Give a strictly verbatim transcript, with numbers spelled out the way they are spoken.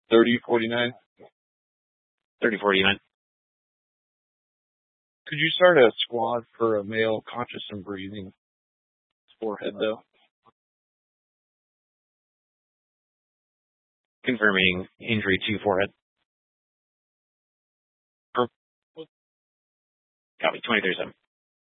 thirty forty-nine. thirty forty-nine. Could you start a squad for a male conscious and breathing forehead, though? Confirming injury to forehead. Per- Copy, twenty thirty-seven.